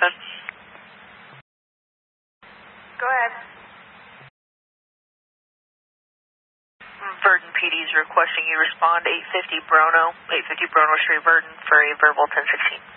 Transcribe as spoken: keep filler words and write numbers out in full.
phone. Go ahead. Verdon P D is requesting you respond eight fifty Brono, eight fifty Brono Street, Verdon, for a verbal ten sixteen.